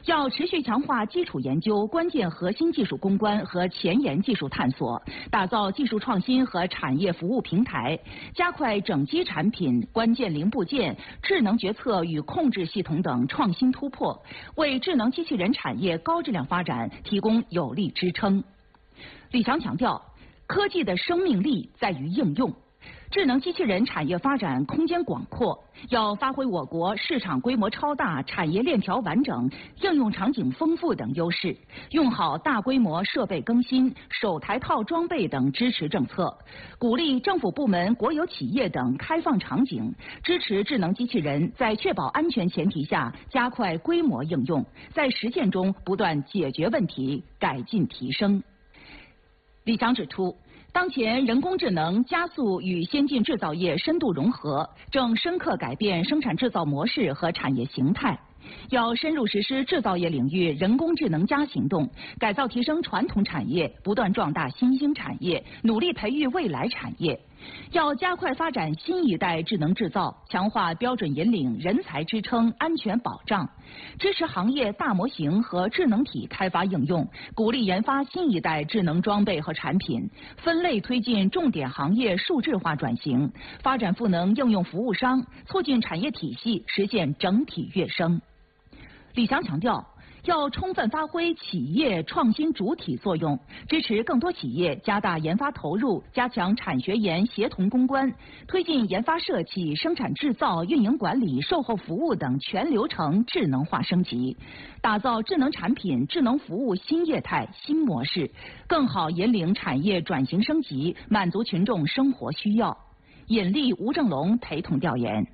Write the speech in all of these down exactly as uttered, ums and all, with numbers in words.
要持续强化基础研究、关键核心技术攻关和前沿技术探索，打造技术创新和产业服务平台，加快整机产品、关键零部件、智能决策与控制系统等创新突破，为智能机器人产业高质量发展提供有力支撑。李强强调，科技的生命力在于应用。智能机器人产业发展空间广阔，要发挥我国市场规模超大、产业链条完整、应用场景丰富等优势，用好大规模设备更新、首台套装备等支持政策，鼓励政府部门、国有企业等开放场景，支持智能机器人在确保安全前提下加快规模应用，在实践中不断解决问题、改进提升。李强指出，当前人工智能加速与先进制造业深度融合，正深刻改变生产制造模式和产业形态。要深入实施制造业领域人工智能加行动，改造提升传统产业，不断壮大新兴产业，努力培育未来产业。要加快发展新一代智能制造，强化标准引领、人才支撑、安全保障，支持行业大模型和智能体开发应用，鼓励研发新一代智能装备和产品，分类推进重点行业数字化转型，发展赋能应用服务商，促进产业体系实现整体跃升。李强强调，要充分发挥企业创新主体作用，支持更多企业加大研发投入，加强产学研协同攻关，推进研发设计、生产制造、运营管理、售后服务等全流程智能化升级，打造智能产品、智能服务新业态、新模式，更好引领产业转型升级，满足群众生活需要。尹力、吴正龙陪同调研。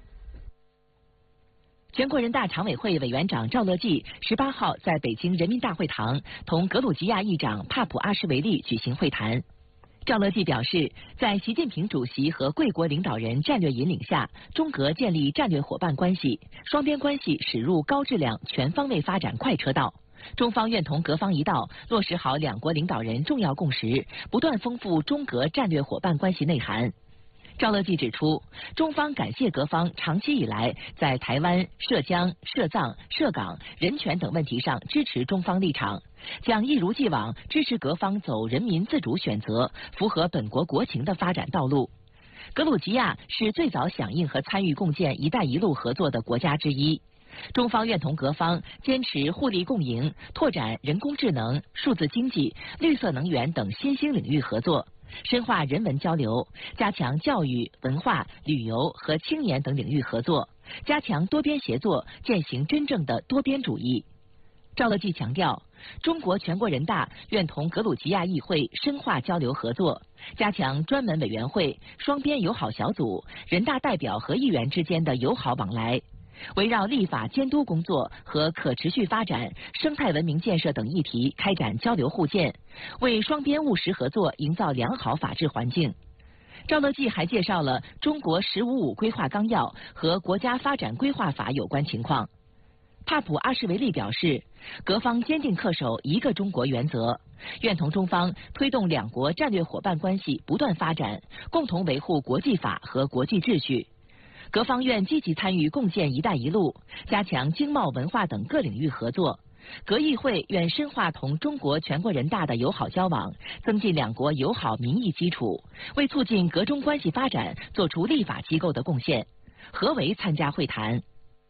全国人大常委会委员长赵乐际十八号在北京人民大会堂同格鲁吉亚议长帕普阿什维利举行会谈。赵乐际表示，在习近平主席和贵国领导人战略引领下，中格建立战略伙伴关系，双边关系驶入高质量、全方位发展快车道。中方愿同格方一道，落实好两国领导人重要共识，不断丰富中格战略伙伴关系内涵。赵乐际指出，中方感谢格方长期以来在台湾、涉疆、涉藏、涉港、人权等问题上支持中方立场，将一如既往支持格方走人民自主选择、符合本国国情的发展道路。格鲁吉亚是最早响应和参与共建“一带一路”合作的国家之一。中方愿同格方坚持互利共赢，拓展人工智能、数字经济、绿色能源等新兴领域合作，深化人文交流，加强教育、文化、旅游和青年等领域合作，加强多边协作，践行真正的多边主义。赵乐际强调，中国全国人大愿同格鲁吉亚议会深化交流合作，加强专门委员会、双边友好小组、人大代表和议员之间的友好往来，围绕立法监督工作和可持续发展、生态文明建设等议题开展交流互鉴，为双边务实合作营造良好法治环境。赵乐际还介绍了中国“十五五”规划纲要和国家发展规划法有关情况。帕普阿什维利表示，格方坚定恪守一个中国原则，愿同中方推动两国战略伙伴关系不断发展，共同维护国际法和国际秩序。格方愿积极参与共建“一带一路”，加强经贸、文化等各领域合作。格议会愿深化同中国全国人大的友好交往，增进两国友好民意基础，为促进格中关系发展做出立法机构的贡献。何为参加会谈。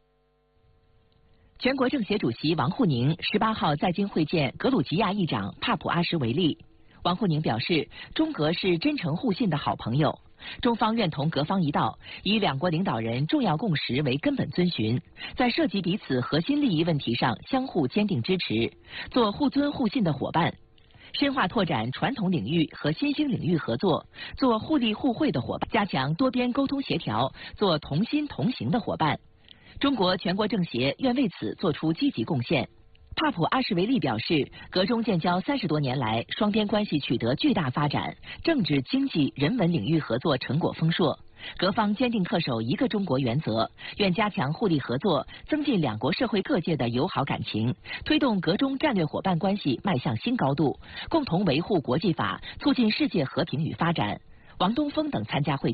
全国政协主席王沪宁十八号在京会见格鲁吉亚议长帕普阿什维利。王沪宁表示，中格是真诚互信的好朋友。中方愿同格方一道，以两国领导人重要共识为根本遵循，在涉及彼此核心利益问题上相互坚定支持，做互尊互信的伙伴，深化拓展传统领域和新兴领域合作，做互利互惠的伙伴，加强多边沟通协调，做同心同行的伙伴。中国全国政协愿为此做出积极贡献。帕普阿什维利表示，格中建交三十多年来，双边关系取得巨大发展，政治、经济、人文领域合作成果丰硕。格方坚定恪守一个中国原则，愿加强互利合作，增进两国社会各界的友好感情，推动格中战略伙伴关系迈向新高度，共同维护国际法，促进世界和平与发展。王东峰等参加会。